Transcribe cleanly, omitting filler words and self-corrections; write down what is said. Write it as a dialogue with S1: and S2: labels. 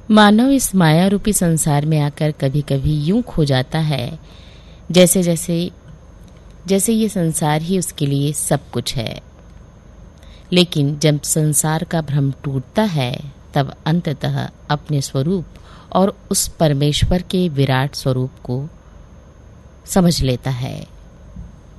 S1: मानव इस माया रूपी संसार में आकर कभी कभी यूं खो जाता है जैसे ये संसार ही उसके लिए सब कुछ है। लेकिन जब संसार का भ्रम टूटता है तब अंततः अपने स्वरूप और उस परमेश्वर के विराट स्वरूप को समझ लेता है।